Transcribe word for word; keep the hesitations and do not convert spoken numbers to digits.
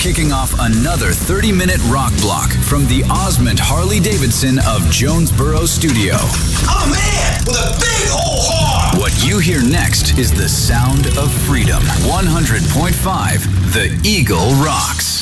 kicking off another thirty minute rock block from the Osmond Harley-Davidson of Jonesboro Studio. I'm a man with a big old heart! What you hear next is the sound of freedom. one hundred point five The Eagle rocks.